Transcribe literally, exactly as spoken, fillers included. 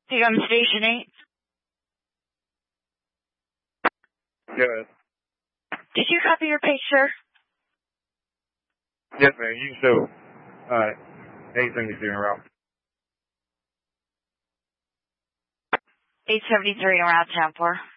Take on station eight. Good. Did you copy your page, sir? Yes, ma'am. You can show uh, eight seventy-three en route. eight seventy-three en route, ten four.